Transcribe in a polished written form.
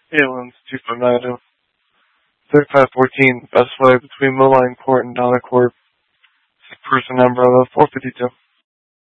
Aliens 2592. 3514 Best Way between Millline Court and Donna Court. Person number 452.